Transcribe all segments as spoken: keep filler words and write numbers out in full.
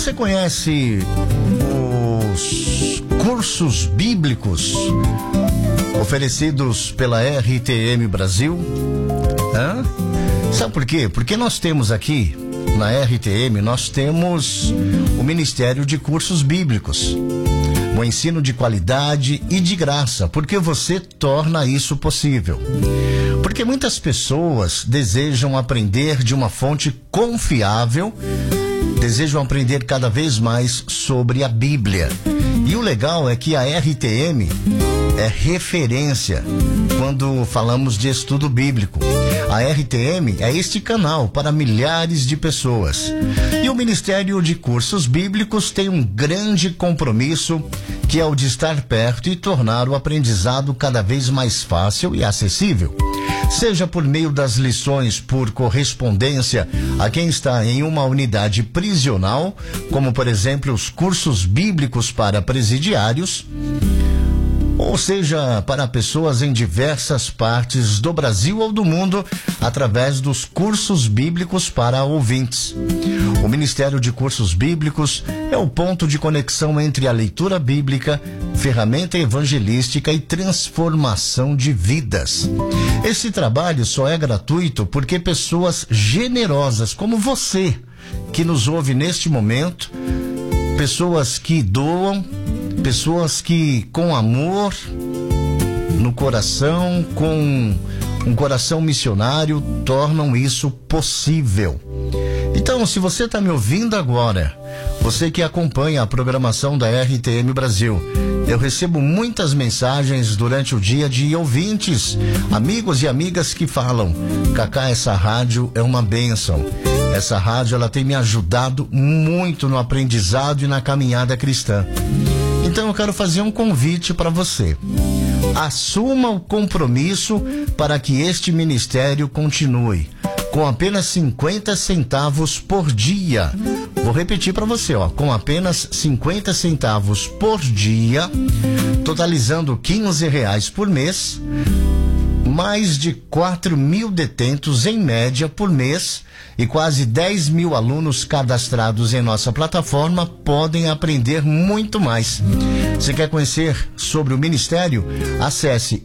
Você conhece os cursos bíblicos oferecidos pela R T M Brasil? Hã? Sabe por quê? Porque nós temos aqui na R T M, nós temos o Ministério de Cursos Bíblicos, o ensino de qualidade e de graça, porque você torna isso possível. Porque muitas pessoas desejam aprender de uma fonte confiável, desejam aprender cada vez mais sobre a Bíblia. E o legal é que a R T M é referência quando falamos de estudo bíblico. A R T M é este canal para milhares de pessoas. E o Ministério de Cursos Bíblicos tem um grande compromisso, que é o de estar perto e tornar o aprendizado cada vez mais fácil e acessível. Seja por meio das lições por correspondência a quem está em uma unidade prisional, como por exemplo os cursos bíblicos para presidiários, ou seja, para pessoas em diversas partes do Brasil ou do mundo, através dos cursos bíblicos para ouvintes. O Ministério de Cursos Bíblicos é o ponto de conexão entre a leitura bíblica, ferramenta evangelística e transformação de vidas. Esse trabalho só é gratuito porque pessoas generosas como você, que nos ouve neste momento, pessoas que doam, pessoas que com amor no coração, com um coração missionário, tornam isso possível. Então, se você está me ouvindo agora, você que acompanha a programação da R T M Brasil, eu recebo muitas mensagens durante o dia de ouvintes, amigos e amigas que falam: Cacá, essa rádio é uma bênção. Essa rádio, ela tem me ajudado muito no aprendizado e na caminhada cristã. Então eu quero fazer um convite para você. Assuma o compromisso para que este ministério continue com apenas cinquenta centavos por dia. Vou repetir para você, ó, com apenas cinquenta centavos por dia, totalizando quinze reais por mês, mais de quatro mil detentos em média por mês e quase dez mil alunos cadastrados em nossa plataforma podem aprender muito mais. Você quer conhecer sobre o Ministério? Acesse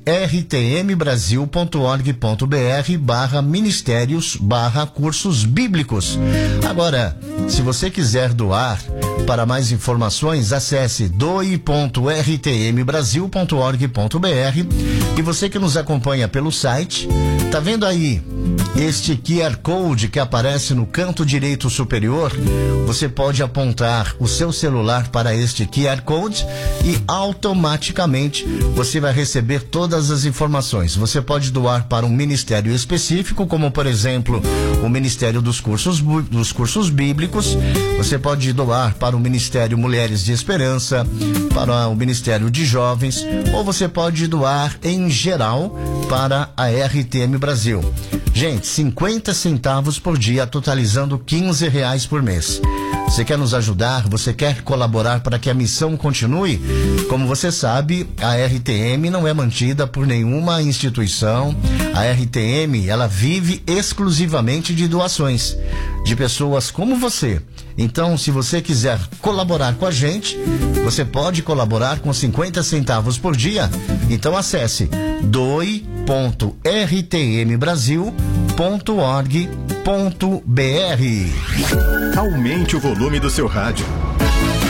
rtmbrasil.org.br barra ministérios barra cursos bíblicos. Agora, se você quiser doar, para mais informações, acesse doe ponto r t m brasil ponto org ponto b r. E você que nos acompanha pelo site, tá vendo aí este Q R Code que aparece no canto direito superior? Você pode apontar o seu celular para este Q R Code e automaticamente você vai receber todas as informações. Você pode doar para um ministério específico, como por exemplo o Ministério dos Cursos, dos Cursos Bíblicos. Você pode doar para o Ministério Mulheres de Esperança, para o Ministério de Jovens, ou você pode doar em geral para a R T M Brasil. Gente, cinquenta centavos por dia, totalizando quinze reais por mês. Você quer nos ajudar? Você quer colaborar para que a missão continue? Como você sabe, a R T M não é mantida por nenhuma instituição. A R T M, ela vive exclusivamente de doações de pessoas como você. Então, se você quiser colaborar com a gente, você pode colaborar com cinquenta centavos por dia. Então acesse doe ponto r t m brasil ponto org ponto b r. Aumente o volume do seu rádio.